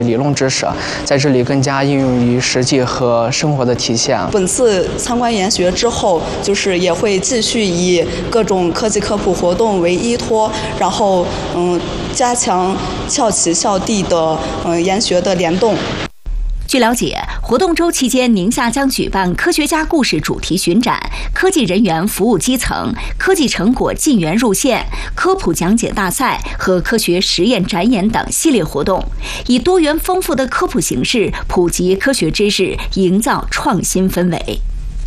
理论知识在这里更加应用于实际和生活的体现。 本次参观研学之后，也会继续以各种科技科普活动为依托，然后加强校企校地的研学的联动。 据了解，活动周期间，宁夏将举办科学家故事主题巡展、科技人员服务基层、科技成果进园入县、科普讲解大赛和科学实验展演等系列活动，以多元丰富的科普形式普及科学知识，营造创新氛围。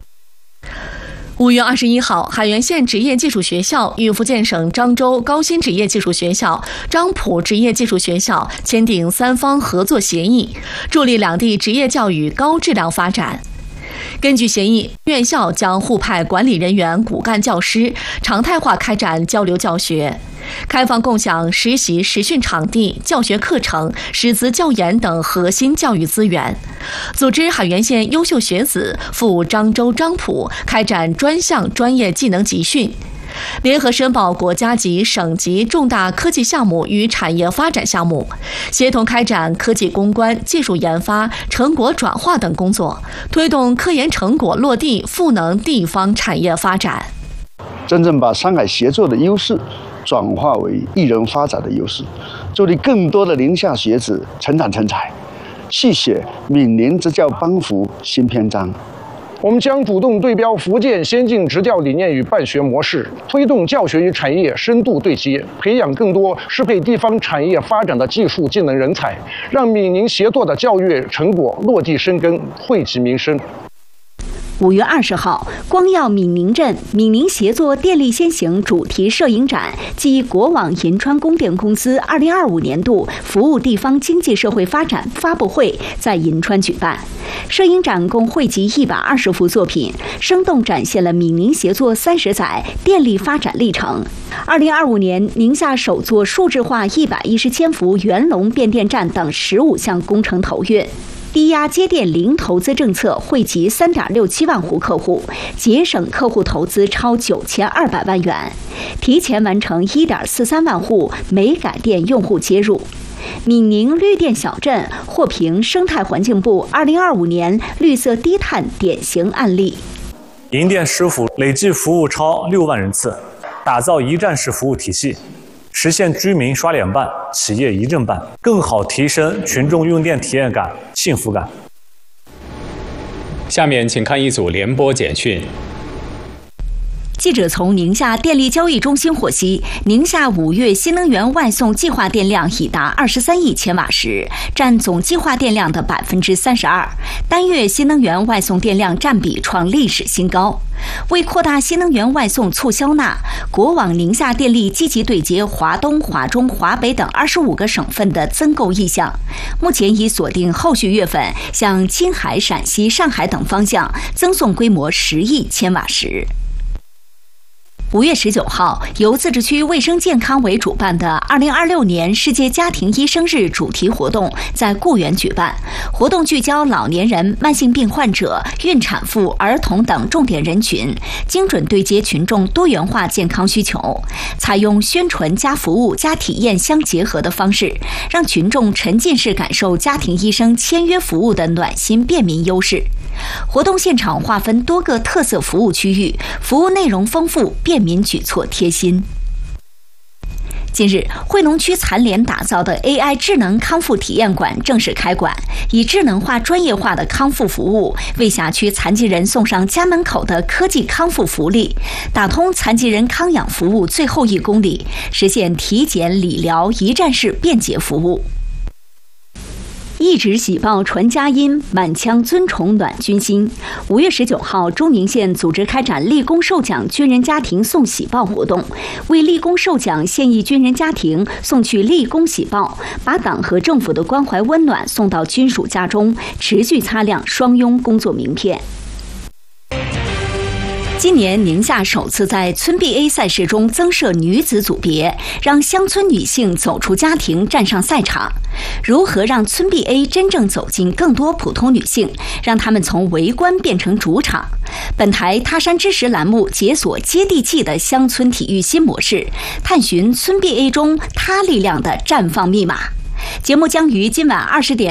5月21号，海原县职业技术学校与福建省漳州高新职业技术学校、漳浦职业技术学校签订3方合作协议，助力两地职业教育高质量发展。根据协议，院校将互派管理人员、骨干教师，常态化开展交流教学，开放共享实习实训场地、教学课程、师资教研等核心教育资源，组织海原县优秀学子赴漳州、漳浦开展专项专业技能集训，联合申报国家级、省级重大科技项目与产业发展项目，协同开展科技攻关、技术研发、成果转化等工作，推动科研成果落地，赋能地方产业发展。 真正把山海协作的优势转化为一人发展的优势，助力更多的宁夏学子成长成才，续写闽宁执教帮扶新篇章。 我们将主动对标福建先进执教理念与办学模式，推动教学与产业深度对接，培养更多适配地方产业发展的技术技能人才，让闽宁协作的教育成果落地生根，惠及民生。 5月20号，光耀闽宁镇闽宁协作电力先行主题摄影展暨国网银川供电公司2025年度服务地方经济社会发展发布会在银川举办。摄影展共汇集120幅作品，生动展现了闽宁协作30载电力发展历程。2025年，宁夏首座数字化110千伏元龙变电站等15项工程投运。低压接电零投资政策惠及3.67万户客户，节省客户投资超9200万元，提前完成1.43万户煤改电用户接入。闽宁绿电小镇获评生态环境部2025年绿色低碳典型案例。 银电师傅累计服务超6万人次，打造一站式服务体系，实现居民刷脸办、企业一证办，更好提升群众用电体验感、幸福感。 下面请看一组联播简讯。 记者从宁夏电力交易中心获悉，宁夏5月新能源外送计划电量已达23亿千瓦时，占总计划电量的32%，单月新能源外送电量占比创历史新高。为扩大新能源外送促销纳，国网宁夏电力积极对接华东、华中、华北等25个省份的增购意向，目前已锁定后续月份向青海、陕西、上海等方向增送规模10亿千瓦时。5月19号，由自治区卫生健康委主办的2026年世界家庭医生日主题活动在固原举办。活动聚焦老年人、慢性病患者、孕产妇、儿童等重点人群，精准对接群众多元化健康需求，采用宣传加服务加体验相结合的方式，让群众沉浸式感受家庭医生签约服务的暖心便民优势。活动现场划分多个特色服务区域，服务内容丰富，便民举措贴心。近日，惠农区残联打造的 AI 智能康复体验馆正式开馆，以智能化、专业化的康复服务，为辖区残疾人送上家门口的科技康复福利，打通残疾人康养服务最后1公里，实现体检、理疗一站式便捷服务。一纸喜报传佳音，满腔尊崇暖军心。5月19号，中宁县组织开展立功受奖军人家庭送喜报活动，为立功受奖现役军人家庭送去立功喜报，把党和政府的关怀温暖送到军属家中，持续擦亮双拥工作名片。今年宁夏首次在村 BA 赛事中增设女子组别，让乡村女性走出家庭站上赛场。如何让村 BA 真正走进更多普通女性，让她们从围观变成主场？本台他山之石栏目解锁接地气的乡村体育新模式，探寻村 BA 中她力量的绽放密码。节目将于今晚20点